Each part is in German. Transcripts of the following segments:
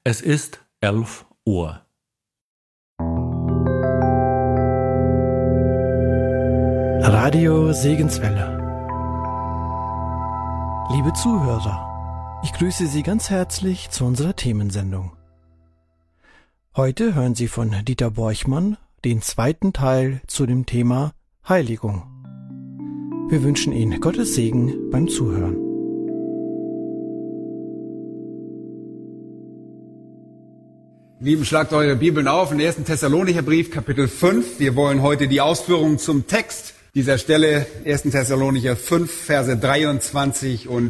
Es ist 11 Uhr. Radio Segenswelle. Liebe Zuhörer, ich grüße Sie ganz herzlich zu unserer Themensendung. Heute hören Sie von Dieter Borchmann den zweiten Teil zu dem Thema Heiligung. Wir wünschen Ihnen Gottes Segen beim Zuhören. Lieben, schlagt eure Bibeln auf, im 1. Thessalonicher Brief, Kapitel 5. Wir wollen heute die Ausführungen zum Text dieser Stelle, 1. Thessalonicher 5, Verse 23 und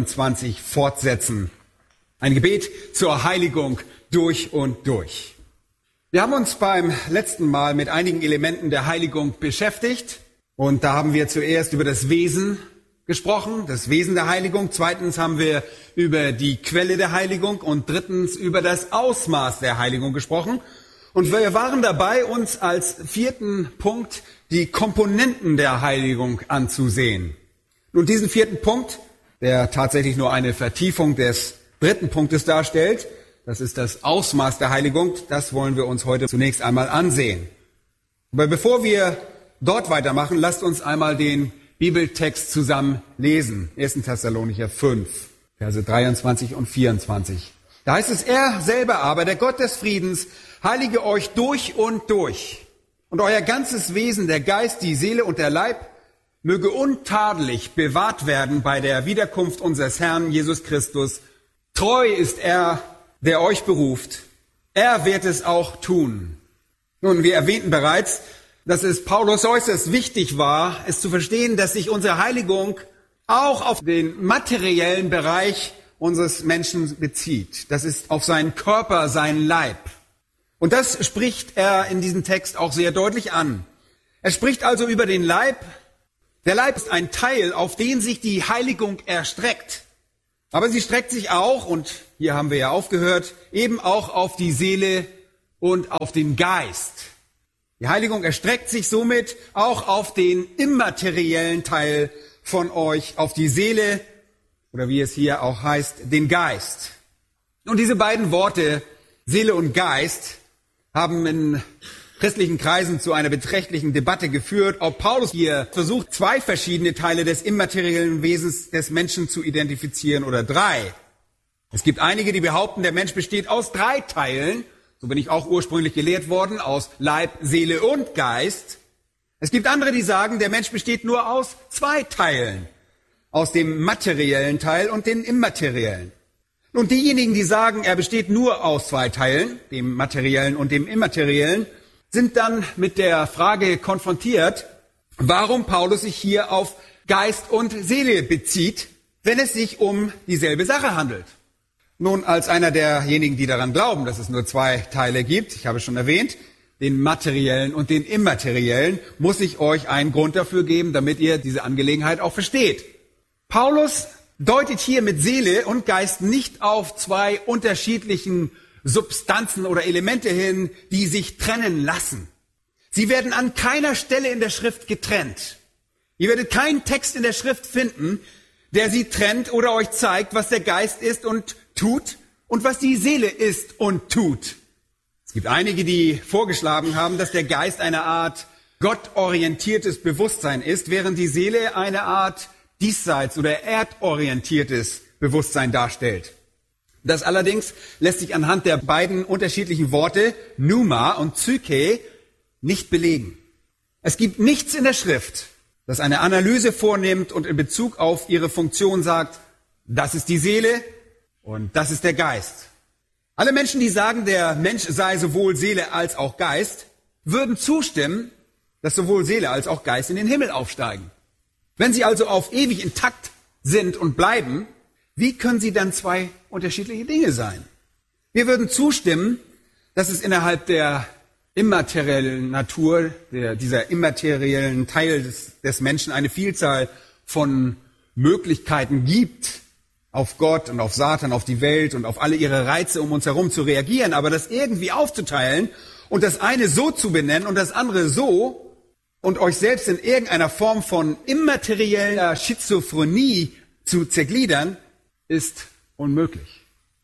24 fortsetzen. Ein Gebet zur Heiligung durch und durch. Wir haben uns beim letzten Mal mit einigen Elementen der Heiligung beschäftigt. Und da haben wir zuerst über das Wesen gesprochen, das Wesen der Heiligung. Zweitens haben wir über die Quelle der Heiligung und drittens über das Ausmaß der Heiligung gesprochen. Und wir waren dabei, uns als vierten Punkt die Komponenten der Heiligung anzusehen. Nun, diesen vierten Punkt, der tatsächlich nur eine Vertiefung des dritten Punktes darstellt, das ist das Ausmaß der Heiligung, das wollen wir uns heute zunächst einmal ansehen. Aber bevor wir dort weitermachen, lasst uns einmal den Bibeltext zusammen lesen. 1. Thessalonicher 5, Verse 23 und 24. Da heißt es, er selber aber, der Gott des Friedens, heilige euch durch und durch. Und euer ganzes Wesen, der Geist, die Seele und der Leib, möge untadelig bewahrt werden bei der Wiederkunft unseres Herrn Jesus Christus. Treu ist er, der euch beruft. Er wird es auch tun. Nun, wir erwähnten bereits, dass es Paulus äußerst wichtig war, es zu verstehen, dass sich unsere Heiligung auch auf den materiellen Bereich unseres Menschen bezieht. Das ist auf seinen Körper, seinen Leib. Und das spricht er in diesem Text auch sehr deutlich an. Er spricht also über den Leib. Der Leib ist ein Teil, auf den sich die Heiligung erstreckt. Aber sie streckt sich auch, und hier haben wir ja aufgehört, eben auch auf die Seele und auf den Geist. Die Heiligung erstreckt sich somit auch auf den immateriellen Teil von euch, auf die Seele, oder wie es hier auch heißt, den Geist. Und diese beiden Worte, Seele und Geist, haben in christlichen Kreisen zu einer beträchtlichen Debatte geführt, ob Paulus hier versucht, zwei verschiedene Teile des immateriellen Wesens des Menschen zu identifizieren oder drei. Es gibt einige, die behaupten, der Mensch besteht aus drei Teilen. So bin ich auch ursprünglich gelehrt worden, aus Leib, Seele und Geist. Es gibt andere, die sagen, der Mensch besteht nur aus zwei Teilen, aus dem materiellen Teil und dem immateriellen. Und diejenigen, die sagen, er besteht nur aus zwei Teilen, dem materiellen und dem immateriellen, sind dann mit der Frage konfrontiert, warum Paulus sich hier auf Geist und Seele bezieht, wenn es sich um dieselbe Sache handelt. Nun, als einer derjenigen, die daran glauben, dass es nur zwei Teile gibt, ich habe es schon erwähnt, den materiellen und den immateriellen, muss ich euch einen Grund dafür geben, damit ihr diese Angelegenheit auch versteht. Paulus deutet hier mit Seele und Geist nicht auf zwei unterschiedlichen Substanzen oder Elemente hin, die sich trennen lassen. Sie werden an keiner Stelle in der Schrift getrennt. Ihr werdet keinen Text in der Schrift finden, der sie trennt oder euch zeigt, was der Geist ist und tut und was die Seele ist und tut. Es gibt einige, die vorgeschlagen haben, dass der Geist eine Art gottorientiertes Bewusstsein ist, während die Seele eine Art diesseits- oder erdorientiertes Bewusstsein darstellt. Das allerdings lässt sich anhand der beiden unterschiedlichen Worte Pneuma und Psyche nicht belegen. Es gibt nichts in der Schrift, das eine Analyse vornimmt und in Bezug auf ihre Funktion sagt, das ist die Seele und das ist der Geist. Alle Menschen, die sagen, der Mensch sei sowohl Seele als auch Geist, würden zustimmen, dass sowohl Seele als auch Geist in den Himmel aufsteigen. Wenn sie also auf ewig intakt sind und bleiben, wie können sie dann zwei unterschiedliche Dinge sein? Wir würden zustimmen, dass es innerhalb der immateriellen Natur, dieser immateriellen Teil des Menschen eine Vielzahl von Möglichkeiten gibt, auf Gott und auf Satan, auf die Welt und auf alle ihre Reize um uns herum zu reagieren, aber das irgendwie aufzuteilen und das eine so zu benennen und das andere so und euch selbst in irgendeiner Form von immaterieller Schizophrenie zu zergliedern, ist unmöglich.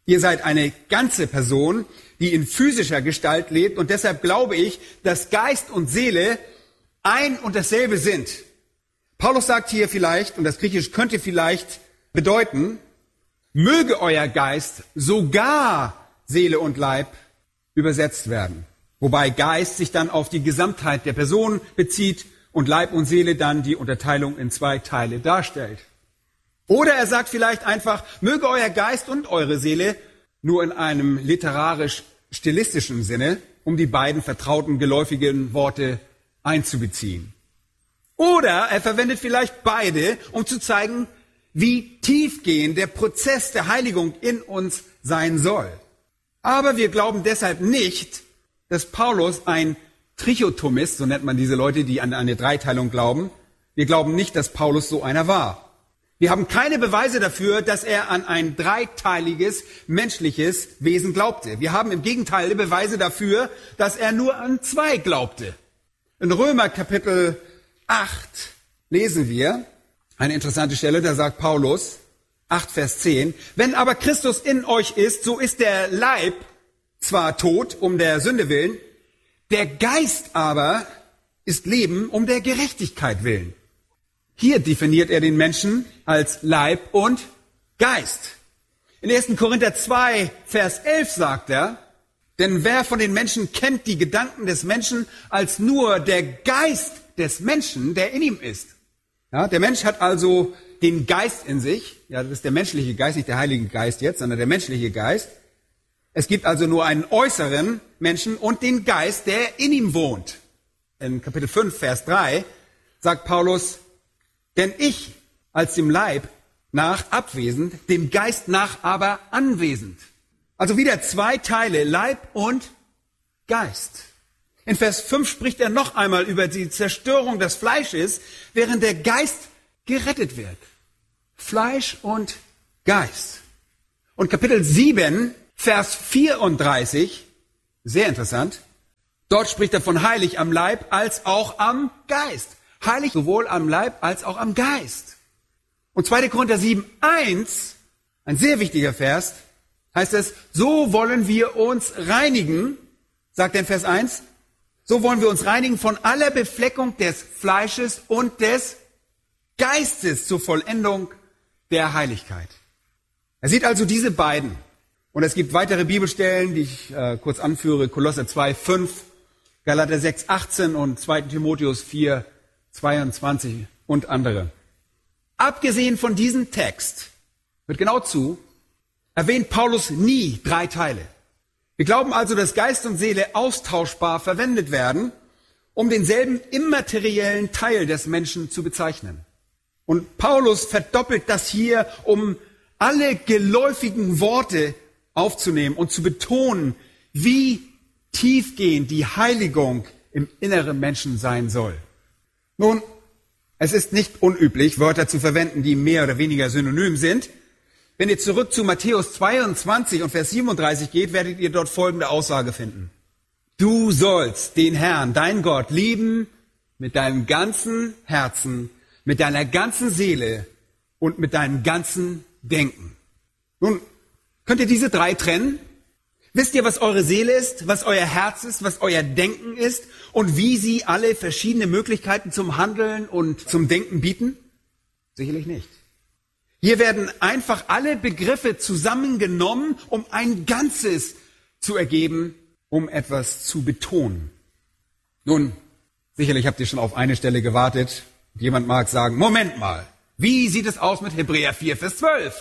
Ihr seid eine ganze Person, die in physischer Gestalt lebt. Und deshalb glaube ich, dass Geist und Seele ein und dasselbe sind. Paulus sagt hier vielleicht, und das Griechisch könnte vielleicht bedeuten, möge euer Geist sogar Seele und Leib übersetzt werden. Wobei Geist sich dann auf die Gesamtheit der Person bezieht und Leib und Seele dann die Unterteilung in zwei Teile darstellt. Oder er sagt vielleicht einfach, möge euer Geist und eure Seele nur in einem literarisch-stilistischen Sinne, um die beiden vertrauten, geläufigen Worte einzubeziehen. Oder er verwendet vielleicht beide, um zu zeigen, wie tiefgehend der Prozess der Heiligung in uns sein soll. Aber wir glauben deshalb nicht, dass Paulus ein Trichotomist, so nennt man diese Leute, die an eine Dreiteilung glauben. Wir glauben nicht, dass Paulus so einer war. Wir haben keine Beweise dafür, dass er an ein dreiteiliges menschliches Wesen glaubte. Wir haben im Gegenteil Beweise dafür, dass er nur an zwei glaubte. In Römer Kapitel 8 lesen wir eine interessante Stelle, da sagt Paulus, 8 Vers 10, wenn aber Christus in euch ist, so ist der Leib zwar tot um der Sünde willen, der Geist aber ist Leben um der Gerechtigkeit willen. Hier definiert er den Menschen als Leib und Geist. In 1. Korinther 2, Vers 11 sagt er, denn wer von den Menschen kennt die Gedanken des Menschen als nur der Geist des Menschen, der in ihm ist. Ja, der Mensch hat also den Geist in sich. Ja, das ist der menschliche Geist, nicht der Heilige Geist jetzt, sondern der menschliche Geist. Es gibt also nur einen äußeren Menschen und den Geist, der in ihm wohnt. In Kapitel 5, Vers 3 sagt Paulus, denn ich als dem Leib nach abwesend, dem Geist nach aber anwesend. Also wieder zwei Teile, Leib und Geist. In Vers 5 spricht er noch einmal über die Zerstörung des Fleisches, während der Geist gerettet wird. Fleisch und Geist. Und Kapitel 7, Vers 34, sehr interessant, dort spricht er von heilig am Leib als auch am Geist. Heilig sowohl am Leib als auch am Geist. Und 2. Korinther 7, 1, ein sehr wichtiger Vers, heißt es, so wollen wir uns reinigen, sagt er in Vers 1, so wollen wir uns reinigen von aller Befleckung des Fleisches und des Geistes zur Vollendung der Heiligkeit. Er sieht also diese beiden. Und es gibt weitere Bibelstellen, die ich kurz anführe, Kolosser 2, 5, Galater 6, 18 und 2. Timotheus 4, 22 und andere. Abgesehen von diesem Text, hört genau zu, erwähnt Paulus nie drei Teile. Wir glauben also, dass Geist und Seele austauschbar verwendet werden, um denselben immateriellen Teil des Menschen zu bezeichnen. Und Paulus verdoppelt das hier, um alle geläufigen Worte aufzunehmen und zu betonen, wie tiefgehend die Heiligung im inneren Menschen sein soll. Nun, es ist nicht unüblich, Wörter zu verwenden, die mehr oder weniger synonym sind. Wenn ihr zurück zu Matthäus 22 und Vers 37 geht, werdet ihr dort folgende Aussage finden. Du sollst den Herrn, dein Gott, lieben mit deinem ganzen Herzen, mit deiner ganzen Seele und mit deinem ganzen Denken. Nun, könnt ihr diese drei trennen? Wisst ihr, was eure Seele ist, was euer Herz ist, was euer Denken ist und wie sie alle verschiedene Möglichkeiten zum Handeln und zum Denken bieten? Sicherlich nicht. Hier werden einfach alle Begriffe zusammengenommen, um ein Ganzes zu ergeben, um etwas zu betonen. Nun, sicherlich habt ihr schon auf eine Stelle gewartet. Jemand mag sagen, Moment mal, wie sieht es aus mit Hebräer 4, Vers 12?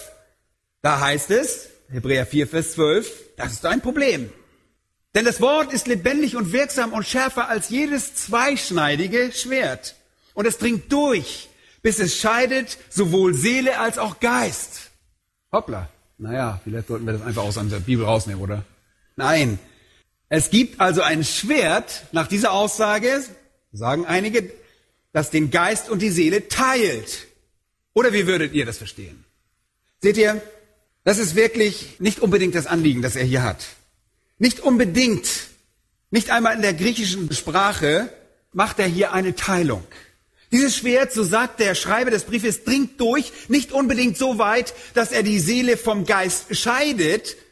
Da heißt es, Hebräer 4, Vers 12, das ist ein Problem. Denn das Wort ist lebendig und wirksam und schärfer als jedes zweischneidige Schwert. Und es dringt durch, bis es scheidet sowohl Seele als auch Geist. Hoppla. Naja, vielleicht sollten wir das einfach aus der Bibel rausnehmen, oder? Nein. Es gibt also ein Schwert, nach dieser Aussage, sagen einige, das den Geist und die Seele teilt. Oder wie würdet ihr das verstehen? Seht ihr, das ist wirklich nicht unbedingt das Anliegen, das er hier hat. Nicht unbedingt, nicht einmal in der griechischen Sprache macht er hier eine Teilung. Dieses Schwert, so sagt der Schreiber des Briefes, dringt durch, nicht unbedingt so weit, dass er die Seele vom Geist scheidet,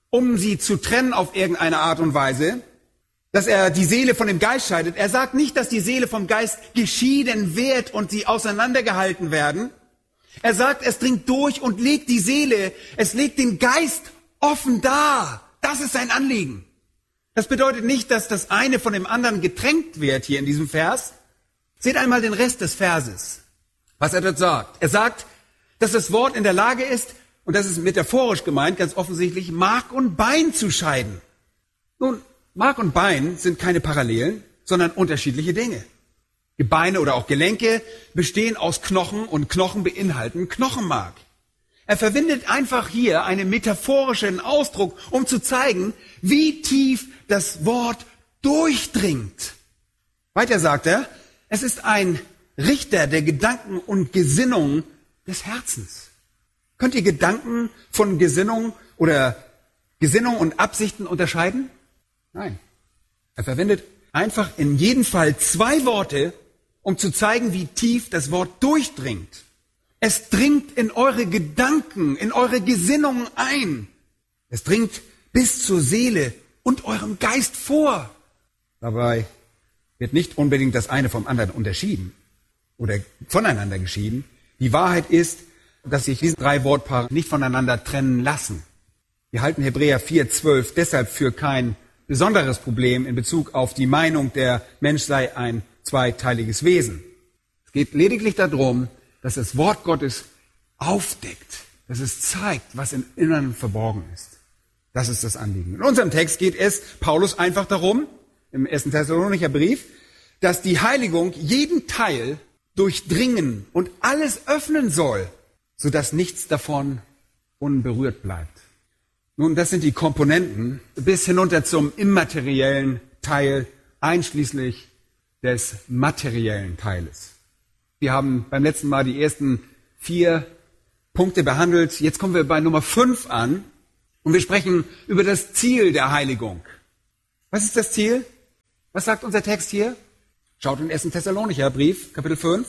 um sie zu trennen auf irgendeine Art und Weise, dass er die Seele von dem Geist scheidet. Er sagt nicht, dass die Seele vom Geist geschieden wird und sie auseinandergehalten werden. Er sagt, es dringt durch und legt die Seele, es legt den Geist offen dar. Das ist sein Anliegen. Das bedeutet nicht, dass das eine von dem anderen getränkt wird hier in diesem Vers. Seht einmal den Rest des Verses, was er dort sagt. Er sagt, dass das Wort in der Lage ist, und das ist metaphorisch gemeint, ganz offensichtlich, Mark und Bein zu scheiden. Nun, Mark und Bein sind keine Parallelen, sondern unterschiedliche Dinge. Gebeine oder auch Gelenke bestehen aus Knochen und Knochen beinhalten Knochenmark. Er verwendet einfach hier einen metaphorischen Ausdruck, um zu zeigen, wie tief das Wort durchdringt. Weiter sagt er, es ist ein Richter der Gedanken und Gesinnungen des Herzens. Könnt ihr Gedanken von Gesinnung oder Gesinnung und Absichten unterscheiden? Nein. Er verwendet einfach in jedem Fall zwei Worte, um zu zeigen, wie tief das Wort durchdringt. Es dringt in eure Gedanken, in eure Gesinnungen ein. Es dringt bis zur Seele und eurem Geist vor. Dabei wird nicht unbedingt das eine vom anderen unterschieden oder voneinander geschieden. Die Wahrheit ist, dass sich diese drei Wortpaare nicht voneinander trennen lassen. Wir halten Hebräer 4,12 deshalb für kein besonderes Problem in Bezug auf die Meinung, der Mensch sei ein zweiteiliges Wesen. Es geht lediglich darum, dass das Wort Gottes aufdeckt, dass es zeigt, was im Inneren verborgen ist. Das ist das Anliegen. In unserem Text geht es Paulus einfach darum, im 1. Thessalonicher Brief, dass die Heiligung jeden Teil durchdringen und alles öffnen soll, sodass nichts davon unberührt bleibt. Nun, das sind die Komponenten bis hinunter zum immateriellen Teil, einschließlich des materiellen Teiles. Wir haben beim letzten Mal die ersten 4 Punkte behandelt. Jetzt kommen wir bei Nummer 5 an und wir sprechen über das Ziel der Heiligung. Was ist das Ziel? Was sagt unser Text hier? Schaut in den 1. Thessalonicher Brief, Kapitel 5.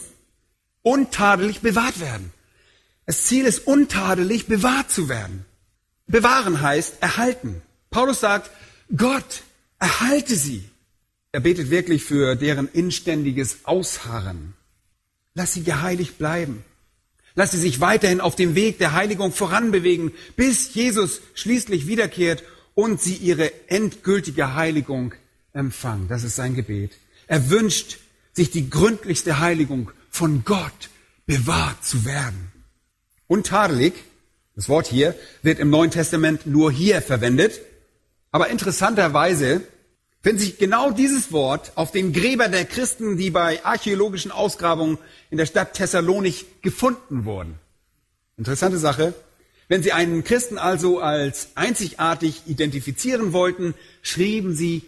Untadelig bewahrt werden. Das Ziel ist, untadelig bewahrt zu werden. Bewahren heißt erhalten. Paulus sagt, Gott, erhalte sie. Er betet wirklich für deren inständiges Ausharren. Lass sie geheiligt bleiben. Lass sie sich weiterhin auf dem Weg der Heiligung voranbewegen, bis Jesus schließlich wiederkehrt und sie ihre endgültige Heiligung empfangen. Das ist sein Gebet. Er wünscht sich die gründlichste Heiligung von Gott bewahrt zu werden. Untadelig, das Wort hier, wird im Neuen Testament nur hier verwendet. Aber interessanterweise findet sich genau dieses Wort auf den Gräbern der Christen, die bei archäologischen Ausgrabungen in der Stadt Thessalonich gefunden wurden. Interessante Sache. Wenn sie einen Christen also als einzigartig identifizieren wollten, schrieben sie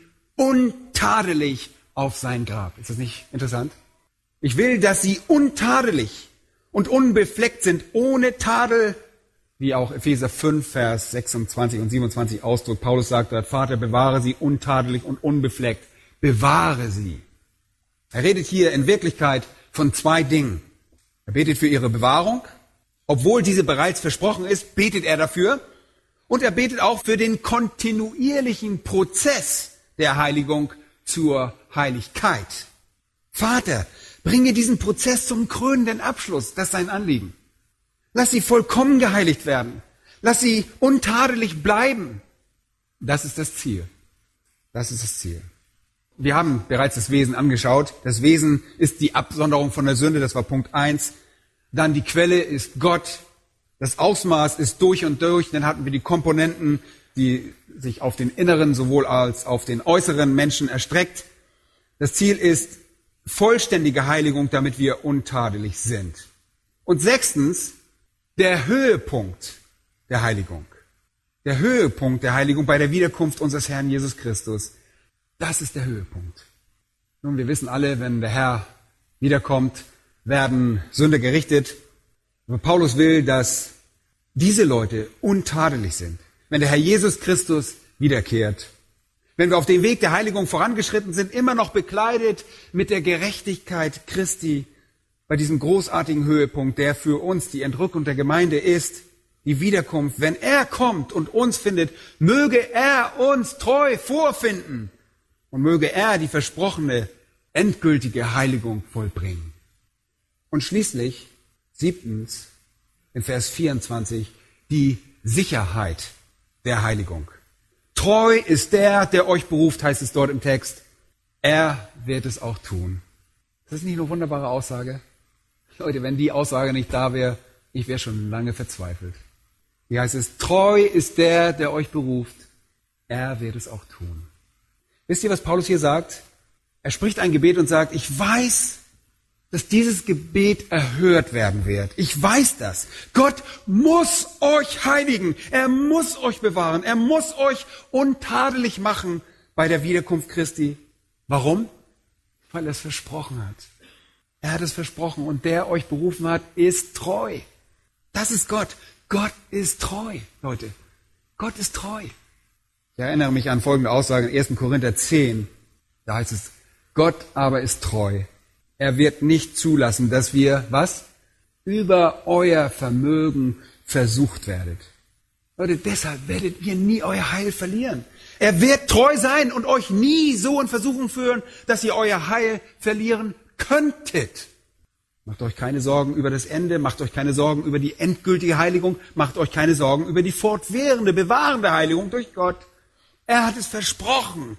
untadelig auf sein Grab. Ist das nicht interessant? Ich will, dass sie untadelig und unbefleckt sind, ohne Tadel, wie auch Epheser 5, Vers 26 und 27 ausdrückt. Paulus sagt dort, Vater, bewahre sie untadelig und unbefleckt. Bewahre sie. Er redet hier in Wirklichkeit von 2 Dingen. Er betet für ihre Bewahrung. Obwohl diese bereits versprochen ist, betet er dafür. Und er betet auch für den kontinuierlichen Prozess der Heiligung zur Heiligkeit. Vater, bringe diesen Prozess zum krönenden Abschluss. Das ist sein Anliegen. Lass sie vollkommen geheiligt werden. Lass sie untadelig bleiben. Das ist das Ziel. Das ist das Ziel. Wir haben bereits das Wesen angeschaut. Das Wesen ist die Absonderung von der Sünde. Das war Punkt 1. Dann die Quelle ist Gott. Das Ausmaß ist durch und durch. Dann hatten wir die Komponenten, die sich auf den inneren sowohl als auf den äußeren Menschen erstreckt. Das Ziel ist vollständige Heiligung, damit wir untadelig sind. Und 6. Der Höhepunkt der Heiligung. Der Höhepunkt der Heiligung bei der Wiederkunft unseres Herrn Jesus Christus. Das ist der Höhepunkt. Nun, wir wissen alle, wenn der Herr wiederkommt, werden Sünder gerichtet. Aber Paulus will, dass diese Leute untadelig sind. Wenn der Herr Jesus Christus wiederkehrt. Wenn wir auf dem Weg der Heiligung vorangeschritten sind, immer noch bekleidet mit der Gerechtigkeit Christi, bei diesem großartigen Höhepunkt, der für uns die Entrückung der Gemeinde ist, die Wiederkunft, wenn er kommt und uns findet, möge er uns treu vorfinden und möge er die versprochene endgültige Heiligung vollbringen. Und schließlich, 7. in Vers 24, die Sicherheit der Heiligung. Treu ist der euch beruft, heißt es dort im Text. Er wird es auch tun. Das ist nicht eine wunderbare Aussage? Leute, wenn die Aussage nicht da wäre, ich wäre schon lange verzweifelt. Hier heißt es, treu ist der euch beruft. Er wird es auch tun. Wisst ihr, was Paulus hier sagt? Er spricht ein Gebet und sagt, ich weiß, dass dieses Gebet erhört werden wird. Ich weiß das. Gott muss euch heiligen. Er muss euch bewahren. Er muss euch untadelig machen bei der Wiederkunft Christi. Warum? Weil er es versprochen hat. Er hat es versprochen und der euch berufen hat, ist treu. Das ist Gott. Gott ist treu, Leute. Gott ist treu. Ich erinnere mich an folgende Aussage in 1. Korinther 10. Da heißt es, Gott aber ist treu. Er wird nicht zulassen, dass wir, was? Über euer Vermögen versucht werdet. Leute, deshalb werdet ihr nie euer Heil verlieren. Er wird treu sein und euch nie so in Versuchung führen, dass ihr euer Heil verlieren könntet. Macht euch keine Sorgen über das Ende, macht euch keine Sorgen über die endgültige Heiligung, macht euch keine Sorgen über die fortwährende, bewahrende Heiligung durch Gott. Er hat es versprochen.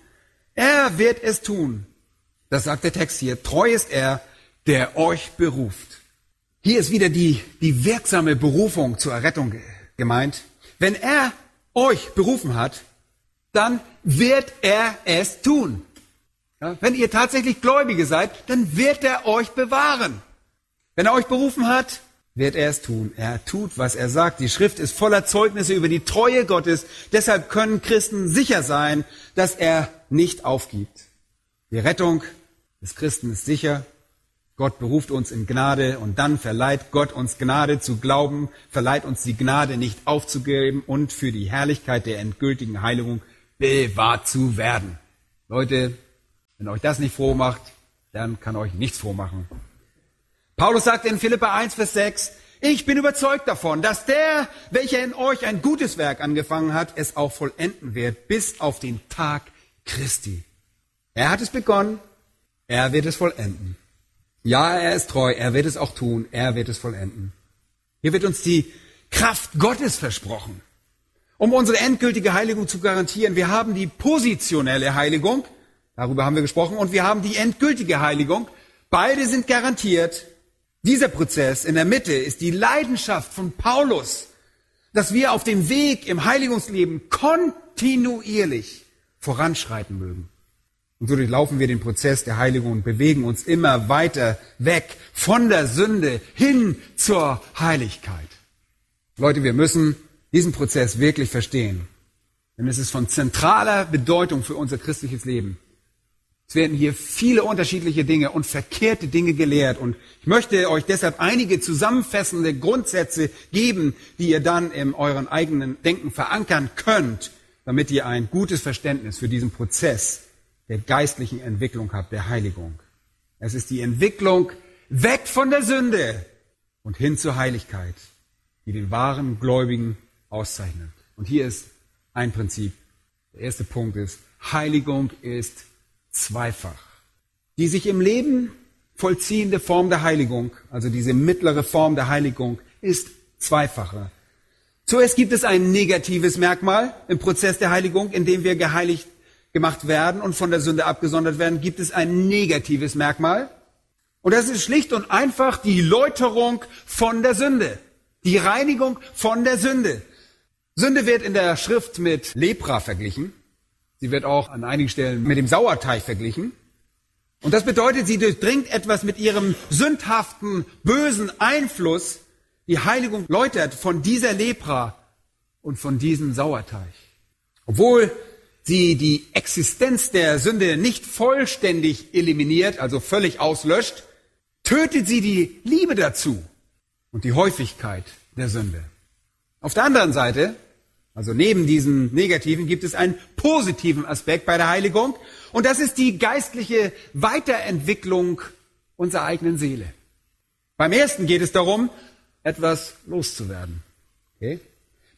Er wird es tun. Das sagt der Text hier. Treu ist er, der euch beruft. Hier ist wieder die wirksame Berufung zur Errettung gemeint. Wenn er euch berufen hat, dann wird er es tun. Ja, wenn ihr tatsächlich Gläubige seid, dann wird er euch bewahren. Wenn er euch berufen hat, wird er es tun. Er tut, was er sagt. Die Schrift ist voller Zeugnisse über die Treue Gottes. Deshalb können Christen sicher sein, dass er nicht aufgibt. Die Rettung des Christen ist sicher. Gott beruft uns in Gnade und dann verleiht Gott uns Gnade zu glauben, verleiht uns die Gnade nicht aufzugeben und für die Herrlichkeit der endgültigen Heiligung bewahrt zu werden. Leute, wenn euch das nicht froh macht, dann kann euch nichts froh machen. Paulus sagt in Philipper 1, Vers 6, ich bin überzeugt davon, dass der, welcher in euch ein gutes Werk angefangen hat, es auch vollenden wird, bis auf den Tag Christi. Er hat es begonnen, er wird es vollenden. Ja, er ist treu, er wird es auch tun, er wird es vollenden. Hier wird uns die Kraft Gottes versprochen, um unsere endgültige Heiligung zu garantieren. Wir haben die positionelle Heiligung, darüber haben wir gesprochen, und wir haben die endgültige Heiligung. Beide sind garantiert. Dieser Prozess in der Mitte ist die Leidenschaft von Paulus, dass wir auf dem Weg im Heiligungsleben kontinuierlich voranschreiten mögen. Und so durchlaufen wir den Prozess der Heiligung und bewegen uns immer weiter weg von der Sünde hin zur Heiligkeit. Leute, wir müssen diesen Prozess wirklich verstehen, denn es ist von zentraler Bedeutung für unser christliches Leben. Es werden hier viele unterschiedliche Dinge und verkehrte Dinge gelehrt. Und ich möchte euch deshalb einige zusammenfassende Grundsätze geben, die ihr dann in euren eigenen Denken verankern könnt, damit ihr ein gutes Verständnis für diesen Prozess der geistlichen Entwicklung habt, der Heiligung. Es ist die Entwicklung weg von der Sünde und hin zur Heiligkeit, die den wahren Gläubigen auszeichnet. Und hier ist ein Prinzip. Der erste Punkt ist, Heiligung ist zweifach. Die sich im Leben vollziehende Form der Heiligung, also diese mittlere Form der Heiligung, ist zweifacher. Zuerst gibt es ein negatives Merkmal im Prozess der Heiligung, in dem wir geheiligt gemacht werden und von der Sünde abgesondert werden, gibt es ein negatives Merkmal. Und das ist schlicht und einfach die Läuterung von der Sünde, die Reinigung von der Sünde. Sünde wird in der Schrift mit Lepra verglichen. Sie wird auch an einigen Stellen mit dem Sauerteig verglichen. Und das bedeutet, sie durchdringt etwas mit ihrem sündhaften, bösen Einfluss. Die Heiligung läutert von dieser Lepra und von diesem Sauerteig. Obwohl sie die Existenz der Sünde nicht vollständig eliminiert, also völlig auslöscht, tötet sie die Liebe dazu und die Häufigkeit der Sünde. Auf der anderen Seite, also neben diesem Negativen, gibt es einen positiven Aspekt bei der Heiligung. Und das ist die geistliche Weiterentwicklung unserer eigenen Seele. Beim ersten geht es darum, etwas loszuwerden. Okay?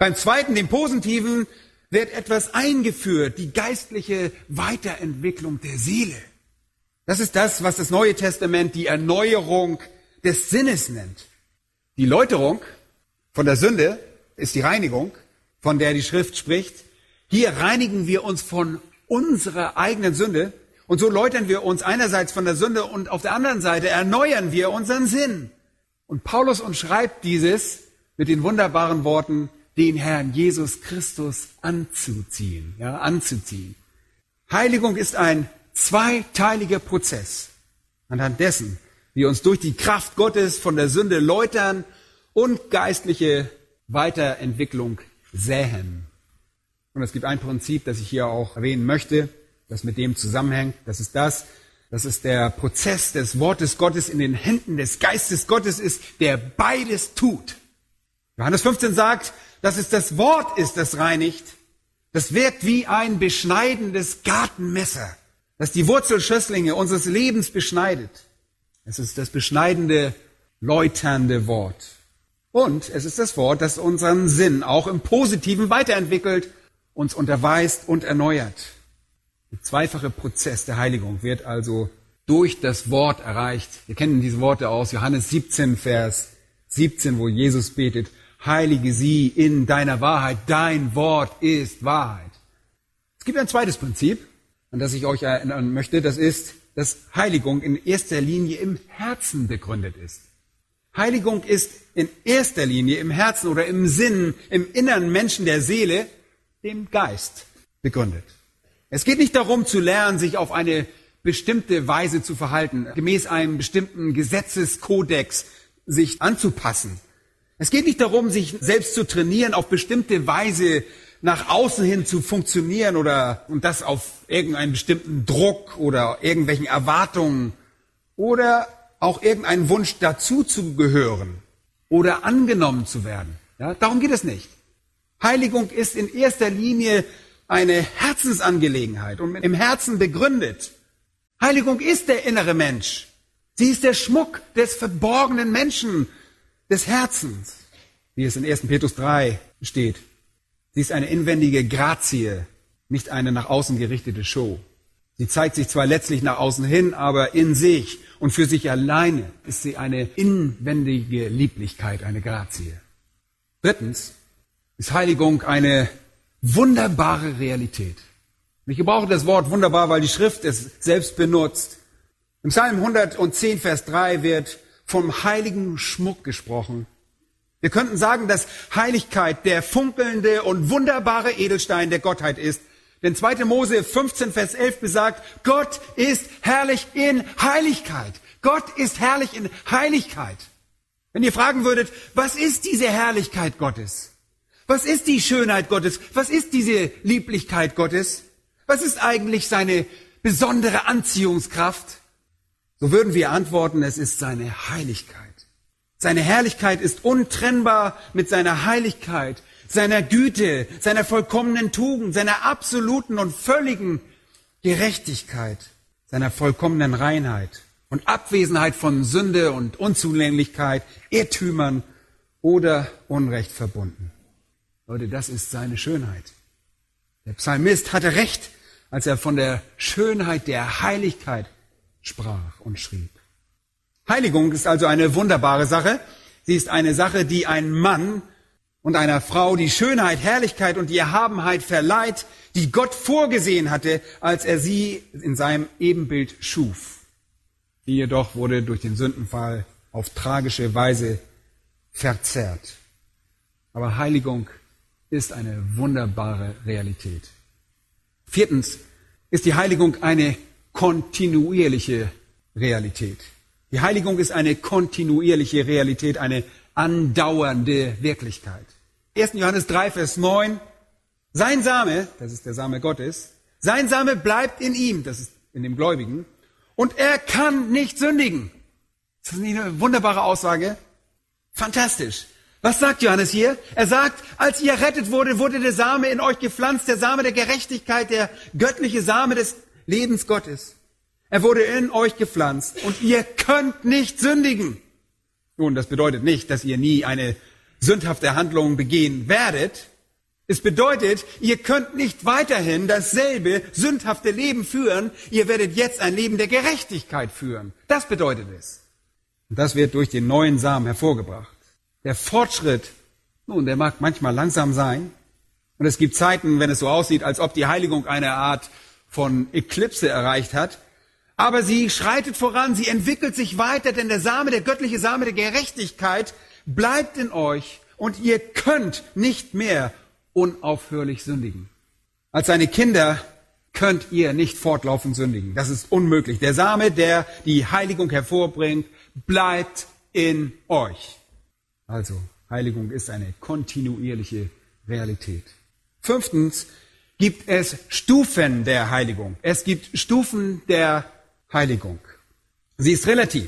Beim zweiten, dem Positiven, wird etwas eingeführt, die geistliche Weiterentwicklung der Seele. Das ist das, was das Neue Testament die Erneuerung des Sinnes nennt. Die Läuterung von der Sünde ist die Reinigung, von der die Schrift spricht. Hier reinigen wir uns von unserer eigenen Sünde und so läutern wir uns einerseits von der Sünde und auf der anderen Seite erneuern wir unseren Sinn. Und Paulus umschreibt dieses mit den wunderbaren Worten, den Herrn Jesus Christus anzuziehen. Ja, anzuziehen. Heiligung ist ein zweiteiliger Prozess, anhand dessen wir uns durch die Kraft Gottes von der Sünde läutern und geistliche Weiterentwicklung säen. Und es gibt ein Prinzip, das ich hier auch erwähnen möchte, das mit dem zusammenhängt. Das ist der Prozess des Wortes Gottes in den Händen des Geistes Gottes ist, der beides tut. Johannes 15 sagt, dass es das Wort ist, das reinigt. Das wirkt wie ein beschneidendes Gartenmesser, das die Wurzelschösslinge unseres Lebens beschneidet. Es ist das beschneidende, läuternde Wort. Und es ist das Wort, das unseren Sinn auch im Positiven weiterentwickelt, uns unterweist und erneuert. Der zweifache Prozess der Heiligung wird also durch das Wort erreicht. Wir kennen diese Worte aus Johannes 17, Vers 17, wo Jesus betet, heilige sie in deiner Wahrheit, dein Wort ist Wahrheit. Es gibt ein zweites Prinzip, an das ich euch erinnern möchte, das ist, dass Heiligung in erster Linie im Herzen begründet ist. Heiligung ist in erster Linie im Herzen oder im Sinn, im inneren Menschen der Seele, dem Geist, begründet. Es geht nicht darum zu lernen, sich auf eine bestimmte Weise zu verhalten, gemäß einem bestimmten Gesetzeskodex sich anzupassen. Es geht nicht darum, sich selbst zu trainieren, auf bestimmte Weise nach außen hin zu funktionieren und das auf irgendeinen bestimmten Druck oder irgendwelchen Erwartungen oder auch irgendeinen Wunsch dazu zu gehören oder angenommen zu werden. Ja, darum geht es nicht. Heiligung ist in erster Linie eine Herzensangelegenheit und im Herzen begründet. Heiligung ist der innere Mensch. Sie ist der Schmuck des verborgenen Menschen, des Herzens, wie es in 1. Petrus 3 steht. Sie ist eine inwendige Grazie, nicht eine nach außen gerichtete Show. Sie zeigt sich zwar letztlich nach außen hin, aber in sich und für sich alleine ist sie eine inwendige Lieblichkeit, eine Grazie. Drittens ist Heiligung eine wunderbare Realität. Ich gebrauche das Wort wunderbar, weil die Schrift es selbst benutzt. Im Psalm 110, Vers 3 wird vom heiligen Schmuck gesprochen. Wir könnten sagen, dass Heiligkeit der funkelnde und wunderbare Edelstein der Gottheit ist. Denn 2. Mose 15, Vers 11 besagt, Gott ist herrlich in Heiligkeit. Gott ist herrlich in Heiligkeit. Wenn ihr fragen würdet, was ist diese Herrlichkeit Gottes? Was ist die Schönheit Gottes? Was ist diese Lieblichkeit Gottes? Was ist eigentlich seine besondere Anziehungskraft? So würden wir antworten, es ist seine Heiligkeit. Seine Herrlichkeit ist untrennbar mit seiner Heiligkeit, seiner Güte, seiner vollkommenen Tugend, seiner absoluten und völligen Gerechtigkeit, seiner vollkommenen Reinheit und Abwesenheit von Sünde und Unzulänglichkeit, Irrtümern oder Unrecht verbunden. Leute, das ist seine Schönheit. Der Psalmist hatte recht, als er von der Schönheit der Heiligkeit sprach und schrieb. Heiligung ist also eine wunderbare Sache. Sie ist eine Sache, die ein Mann und einer Frau die Schönheit, Herrlichkeit und die Erhabenheit verleiht, die Gott vorgesehen hatte, als er sie in seinem Ebenbild schuf. Die jedoch wurde durch den Sündenfall auf tragische Weise verzerrt. Aber Heiligung ist eine wunderbare Realität. Viertens ist die Heiligung eine kontinuierliche Realität. Die Heiligung ist eine kontinuierliche Realität, eine andauernde Wirklichkeit. 1. Johannes 3, Vers 9. Sein Same, das ist der Same Gottes, sein Same bleibt in ihm, das ist in dem Gläubigen, und er kann nicht sündigen. Ist das nicht eine wunderbare Aussage? Fantastisch. Was sagt Johannes hier? Er sagt, als ihr errettet wurde, wurde der Same in euch gepflanzt, der Same der Gerechtigkeit, der göttliche Same des Lebens Gottes. Er wurde in euch gepflanzt und ihr könnt nicht sündigen. Nun, das bedeutet nicht, dass ihr nie eine sündhafte Handlung begehen werdet, Es bedeutet, ihr könnt nicht weiterhin dasselbe sündhafte Leben führen. Ihr werdet jetzt ein Leben der Gerechtigkeit führen. Das bedeutet es. Und das wird durch den neuen Samen hervorgebracht. Der Fortschritt, nun, der mag manchmal langsam sein. Und es gibt Zeiten, wenn es so aussieht, als ob die Heiligung eine Art von Eklipse erreicht hat. Aber sie schreitet voran, sie entwickelt sich weiter, denn der Same, der göttliche Same der Gerechtigkeit bleibt in euch und ihr könnt nicht mehr unaufhörlich sündigen. Als seine Kinder könnt ihr nicht fortlaufend sündigen. Das ist unmöglich. Der Same, der die Heiligung hervorbringt, bleibt in euch. Also, Heiligung ist eine kontinuierliche Realität. 5. gibt es Stufen der Heiligung. Es gibt Stufen der Heiligung. Sie ist relativ.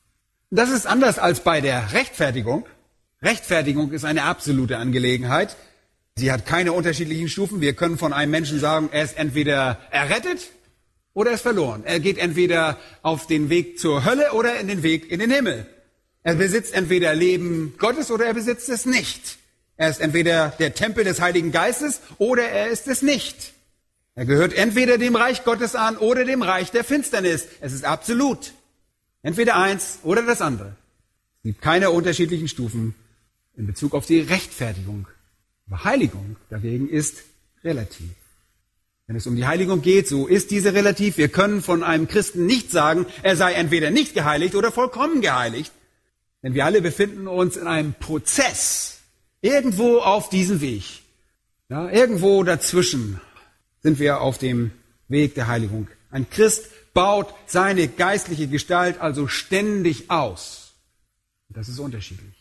Das ist anders als bei der Rechtfertigung. Rechtfertigung ist eine absolute Angelegenheit. Sie hat keine unterschiedlichen Stufen. Wir können von einem Menschen sagen, er ist entweder errettet oder er ist verloren. Er geht entweder auf den Weg zur Hölle oder in den Weg in den Himmel. Er besitzt entweder Leben Gottes oder er besitzt es nicht. Er ist entweder der Tempel des Heiligen Geistes oder er ist es nicht. Er gehört entweder dem Reich Gottes an oder dem Reich der Finsternis. Es ist absolut. Entweder eins oder das andere. Es gibt keine unterschiedlichen Stufen in Bezug auf die Rechtfertigung. Aber Heiligung dagegen ist relativ. Wenn es um die Heiligung geht, so ist diese relativ. Wir können von einem Christen nicht sagen, er sei entweder nicht geheiligt oder vollkommen geheiligt. Denn wir alle befinden uns in einem Prozess, irgendwo auf diesem Weg. Ja, irgendwo dazwischen sind wir auf dem Weg der Heiligung. Ein Christ baut seine geistliche Gestalt also ständig aus. Das ist unterschiedlich.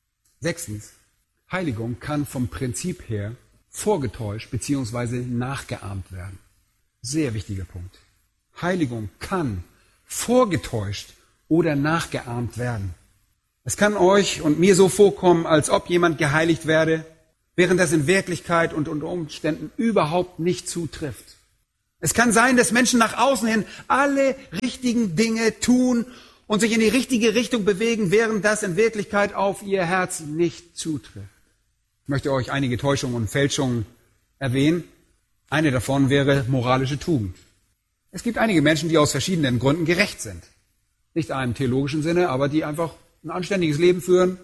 6. Heiligung kann vom Prinzip her vorgetäuscht bzw. nachgeahmt werden. Sehr wichtiger Punkt. Heiligung kann vorgetäuscht oder nachgeahmt werden. Es kann euch und mir so vorkommen, als ob jemand geheiligt werde, während das in Wirklichkeit und unter Umständen überhaupt nicht zutrifft. Es kann sein, dass Menschen nach außen hin alle richtigen Dinge tun und sich in die richtige Richtung bewegen, während das in Wirklichkeit auf ihr Herz nicht zutrifft. Ich möchte euch einige Täuschungen und Fälschungen erwähnen. Eine davon wäre moralische Tugend. Es gibt einige Menschen, die aus verschiedenen Gründen gerecht sind. Nicht in einem theologischen Sinne, aber die einfach ein anständiges Leben führen.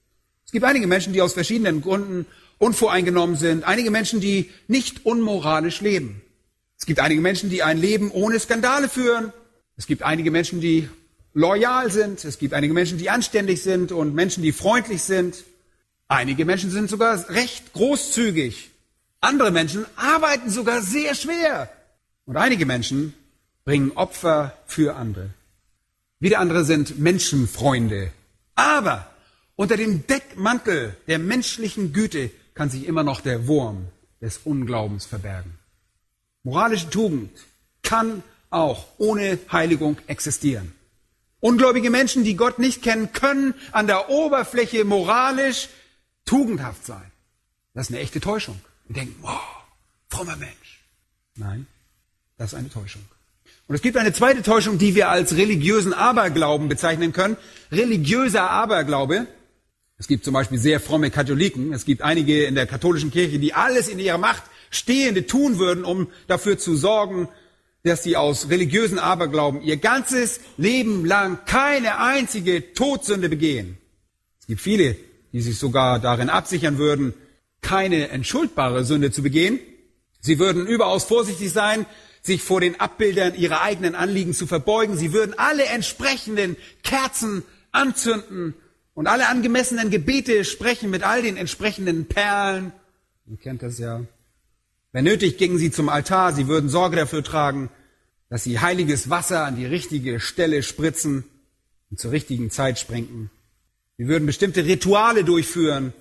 Es gibt einige Menschen, die aus verschiedenen Gründen unvoreingenommen sind. Einige Menschen, die nicht unmoralisch leben. Es gibt einige Menschen, die ein Leben ohne Skandale führen. Es gibt einige Menschen, die loyal sind. Es gibt einige Menschen, die anständig sind und Menschen, die freundlich sind. Einige Menschen sind sogar recht großzügig. Andere Menschen arbeiten sogar sehr schwer. Und einige Menschen bringen Opfer für andere. Wieder andere sind Menschenfreunde. Aber unter dem Deckmantel der menschlichen Güte kann sich immer noch der Wurm des Unglaubens verbergen. Moralische Tugend kann auch ohne Heiligung existieren. Ungläubige Menschen, die Gott nicht kennen, können an der Oberfläche moralisch tugendhaft sein. Das ist eine echte Täuschung. Wir denken, wow, frommer Mensch. Nein, das ist eine Täuschung. Und es gibt eine zweite Täuschung, die wir als religiösen Aberglauben bezeichnen können. Religiöser Aberglaube. Es gibt zum Beispiel sehr fromme Katholiken. Es gibt einige in der katholischen Kirche, die alles in ihrer Macht Stehende tun würden, um dafür zu sorgen, dass sie aus religiösen Aberglauben ihr ganzes Leben lang keine einzige Todsünde begehen. Es gibt viele, die sich sogar darin absichern würden, keine entschuldbare Sünde zu begehen. Sie würden überaus vorsichtig sein, sich vor den Abbildern ihrer eigenen Anliegen zu verbeugen. Sie würden alle entsprechenden Kerzen anzünden und alle angemessenen Gebete sprechen mit all den entsprechenden Perlen. Ihr kennt das ja. Wenn nötig, gingen sie zum Altar. Sie würden Sorge dafür tragen, dass sie heiliges Wasser an die richtige Stelle spritzen und zur richtigen Zeit sprengen. Sie würden bestimmte Rituale durchführen.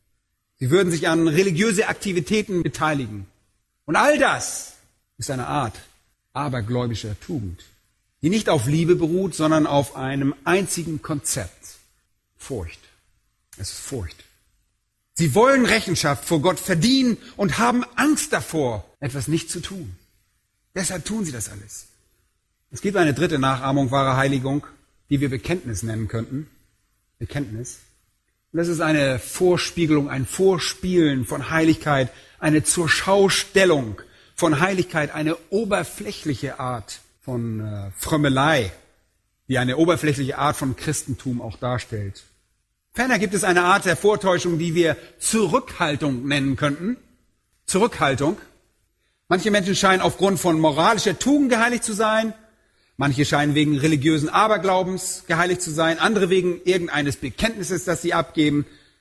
Sie würden sich an religiöse Aktivitäten beteiligen. Und all das ist eine Art abergläubischer Tugend, die nicht auf Liebe beruht, sondern auf einem einzigen Konzept. Furcht. Es ist Furcht. Sie wollen Rechenschaft vor Gott verdienen und haben Angst davor, etwas nicht zu tun. Deshalb tun sie das alles. Es gibt eine dritte Nachahmung wahrer Heiligung, die wir Bekenntnis nennen könnten. Bekenntnis. Und das ist eine Vorspiegelung, ein Vorspielen von Heiligkeit eine Zurschaustellung von Heiligkeit, eine oberflächliche Art von Frömmelei, die eine oberflächliche Art von Christentum auch darstellt. Ferner gibt es eine Art der Vortäuschung, die wir Zurückhaltung nennen könnten. Zurückhaltung. Manche Menschen scheinen aufgrund von moralischer Tugend geheiligt zu sein. Manche scheinen wegen religiösen Aberglaubens geheiligt zu sein. Andere wegen irgendeines Bekenntnisses, das sie abgeben.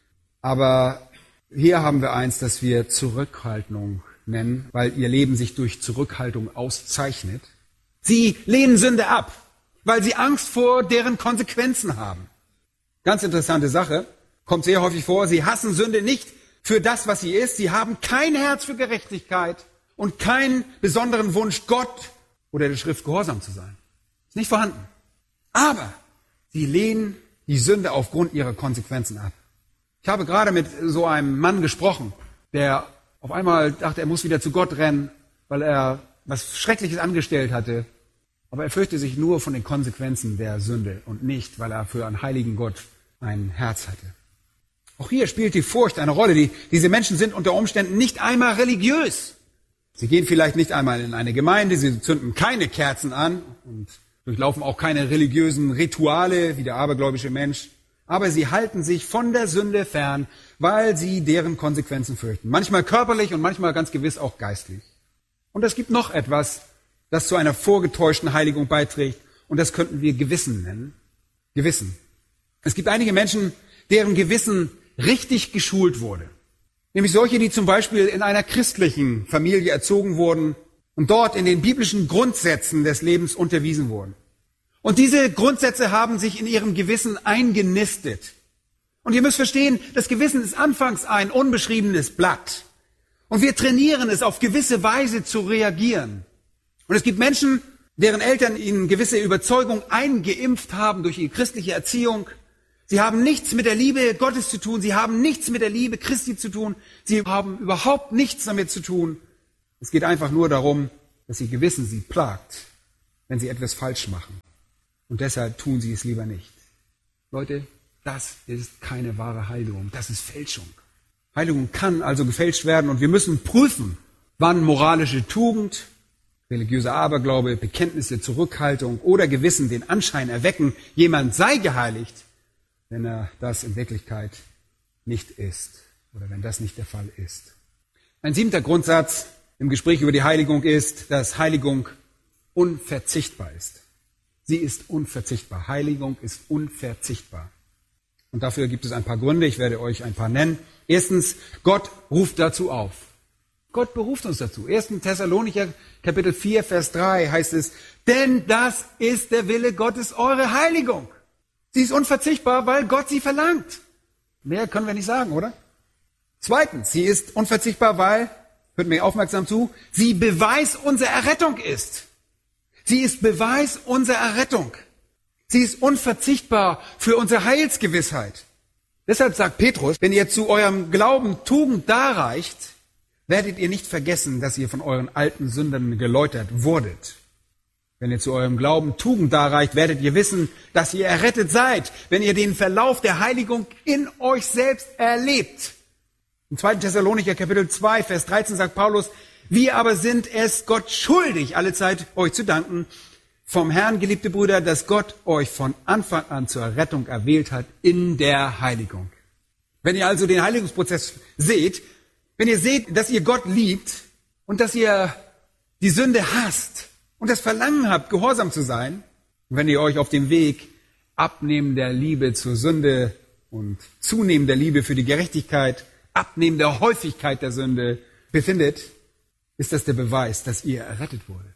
Aber hier haben wir eins, das wir Zurückhaltung nennen, weil ihr Leben sich durch Zurückhaltung auszeichnet. Sie lehnen Sünde ab, weil sie Angst vor deren Konsequenzen haben. Ganz interessante Sache, kommt sehr häufig vor, sie hassen Sünde nicht für das, was sie ist. Sie haben kein Herz für Gerechtigkeit und keinen besonderen Wunsch, Gott oder der Schrift gehorsam zu sein. Ist nicht vorhanden. Aber sie lehnen die Sünde aufgrund ihrer Konsequenzen ab. Ich habe gerade mit so einem Mann gesprochen, der auf einmal dachte, er muss wieder zu Gott rennen, weil er was Schreckliches angestellt hatte. Aber er fürchte sich nur von den Konsequenzen der Sünde und nicht, weil er für einen heiligen Gott ein Herz hatte. Auch hier spielt die Furcht eine Rolle. Diese Menschen sind unter Umständen nicht einmal religiös. Sie gehen vielleicht nicht einmal in eine Gemeinde, sie zünden keine Kerzen an und durchlaufen auch keine religiösen Rituale wie der abergläubische Mensch. Aber sie halten sich von der Sünde fern, weil sie deren Konsequenzen fürchten. Manchmal körperlich und manchmal ganz gewiss auch geistlich. Und es gibt noch etwas, das zu einer vorgetäuschten Heiligung beiträgt. Und das könnten wir Gewissen nennen. Gewissen. Es gibt einige Menschen, deren Gewissen richtig geschult wurde. Nämlich solche, die zum Beispiel in einer christlichen Familie erzogen wurden und dort in den biblischen Grundsätzen des Lebens unterwiesen wurden. Und diese Grundsätze haben sich in ihrem Gewissen eingenistet. Und ihr müsst verstehen, das Gewissen ist anfangs ein unbeschriebenes Blatt. Und wir trainieren es, auf gewisse Weise zu reagieren. Und es gibt Menschen, deren Eltern ihnen gewisse Überzeugung eingeimpft haben durch ihre christliche Erziehung. Sie haben nichts mit der Liebe Gottes zu tun. Sie haben nichts mit der Liebe Christi zu tun. Sie haben überhaupt nichts damit zu tun. Es geht einfach nur darum, dass ihr Gewissen sie plagt, wenn sie etwas falsch machen. Und deshalb tun sie es lieber nicht. Leute, das ist keine wahre Heiligung. Das ist Fälschung. Heiligung kann also gefälscht werden und wir müssen prüfen, wann moralische Tugend, religiöser Aberglaube, Bekenntnisse, Zurückhaltung oder Gewissen den Anschein erwecken, jemand sei geheiligt, wenn er das in Wirklichkeit nicht ist oder wenn das nicht der Fall ist. Ein 7. Grundsatz im Gespräch über die Heiligung ist, dass Heiligung unverzichtbar ist. Sie ist unverzichtbar. Heiligung ist unverzichtbar. Und dafür gibt es ein paar Gründe, ich werde euch ein paar nennen. Erstens, Gott ruft dazu auf. Gott beruft uns dazu. 1. Thessalonicher Kapitel 4, Vers 3 heißt es, denn das ist der Wille Gottes, eure Heiligung. Sie ist unverzichtbar, weil Gott sie verlangt. Mehr können wir nicht sagen, oder? Zweitens, sie ist unverzichtbar, weil, hört mir aufmerksam zu, sie Beweis unserer Errettung ist. Sie ist Beweis unserer Errettung. Sie ist unverzichtbar für unsere Heilsgewissheit. Deshalb sagt Petrus, wenn ihr zu eurem Glauben Tugend darreicht, werdet ihr nicht vergessen, dass ihr von euren alten Sünden geläutert wurdet. Wenn ihr zu eurem Glauben Tugend darreicht, werdet ihr wissen, dass ihr errettet seid, wenn ihr den Verlauf der Heiligung in euch selbst erlebt. Im 2. Thessalonicher Kapitel 2, Vers 13 sagt Paulus, wir aber sind es Gott schuldig, allezeit euch zu danken, vom Herrn, geliebte Brüder, dass Gott euch von Anfang an zur Rettung erwählt hat in der Heiligung. Wenn ihr also den Heiligungsprozess seht, wenn ihr seht, dass ihr Gott liebt und dass ihr die Sünde hasst und das Verlangen habt, gehorsam zu sein, und wenn ihr euch auf dem Weg abnehmender Liebe zur Sünde und zunehmender Liebe für die Gerechtigkeit, abnehmender Häufigkeit der Sünde befindet, ist das der Beweis, dass ihr errettet wurdet.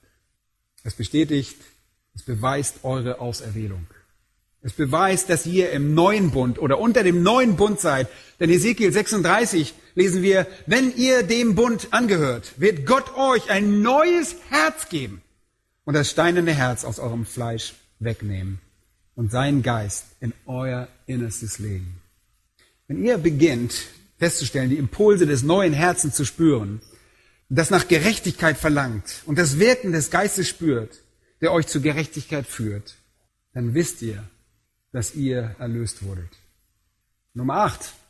Es bestätigt, es beweist eure Auserwählung. Es beweist, dass ihr im neuen Bund oder unter dem neuen Bund seid. Denn Ezekiel 36 lesen wir, wenn ihr dem Bund angehört, wird Gott euch ein neues Herz geben und das steinerne Herz aus eurem Fleisch wegnehmen und seinen Geist in euer Innerstes legen. Wenn ihr beginnt festzustellen, die Impulse des neuen Herzens zu spüren, das nach Gerechtigkeit verlangt und das Wirken des Geistes spürt, der euch zur Gerechtigkeit führt, dann wisst ihr, dass ihr erlöst wurdet. Nummer 8.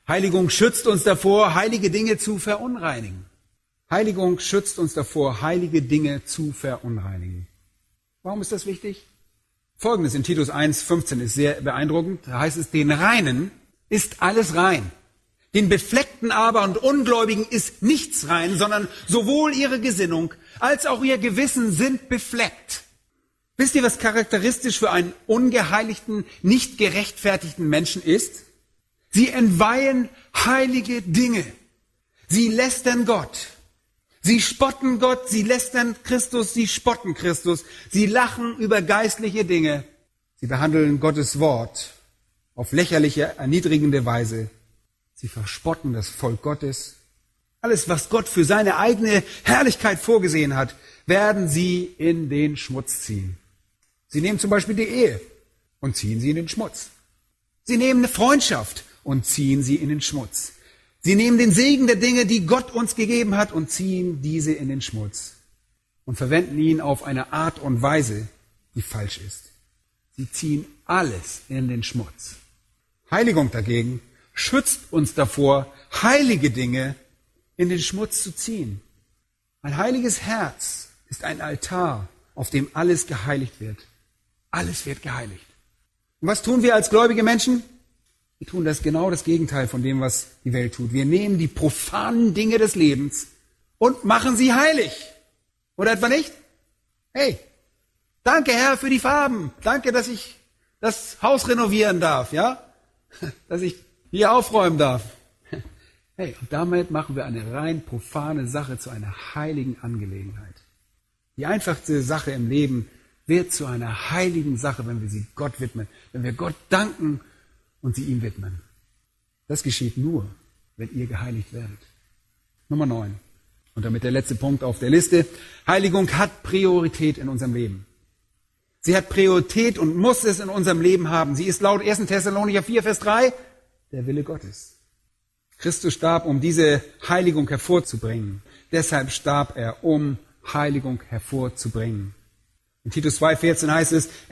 Heiligung schützt uns davor, heilige Dinge zu verunreinigen. Heiligung schützt uns davor, heilige Dinge zu verunreinigen. Warum ist das wichtig? Folgendes in Titus 1,15 ist sehr beeindruckend. Da heißt es, den Reinen ist alles rein. Den Befleckten aber und Ungläubigen ist nichts rein, sondern sowohl ihre Gesinnung als auch ihr Gewissen sind befleckt. Wisst ihr, was charakteristisch für einen ungeheiligten, nicht gerechtfertigten Menschen ist? Sie entweihen heilige Dinge. Sie lästern Gott. Sie spotten Gott, sie lästern Christus, sie spotten Christus. Sie lachen über geistliche Dinge. Sie behandeln Gottes Wort auf lächerliche, erniedrigende Weise. Sie verspotten das Volk Gottes. Alles, was Gott für seine eigene Herrlichkeit vorgesehen hat, werden sie in den Schmutz ziehen. Sie nehmen zum Beispiel die Ehe und ziehen sie in den Schmutz. Sie nehmen eine Freundschaft und ziehen sie in den Schmutz. Sie nehmen den Segen der Dinge, die Gott uns gegeben hat, und ziehen diese in den Schmutz und verwenden ihn auf eine Art und Weise, die falsch ist. Sie ziehen alles in den Schmutz. Heiligung dagegen schützt uns davor, heilige Dinge in den Schmutz zu ziehen. Ein heiliges Herz ist ein Altar, auf dem alles geheiligt wird. Alles wird geheiligt. Und was tun wir als gläubige Menschen? Wir tun genau das Gegenteil von dem, was die Welt tut. Wir nehmen die profanen Dinge des Lebens und machen sie heilig. Oder etwa nicht? Hey, danke Herr für die Farben. Danke, dass ich das Haus renovieren darf, ja? Dass ich hier aufräumen darf. Hey, und damit machen wir eine rein profane Sache zu einer heiligen Angelegenheit. Die einfachste Sache im Leben wird zu einer heiligen Sache, wenn wir sie Gott widmen, wenn wir Gott danken und sie ihm widmen. Das geschieht nur, wenn ihr geheiligt werdet. Nummer 9. Und damit der letzte Punkt auf der Liste. Heiligung hat Priorität in unserem Leben. Sie hat Priorität und muss es in unserem Leben haben. Sie ist laut 1. Thessalonicher 4, Vers 3 der Wille Gottes. Christus starb, um diese Heiligung hervorzubringen. Deshalb starb er, um Heiligung hervorzubringen. In Titus 2,14 heißt es,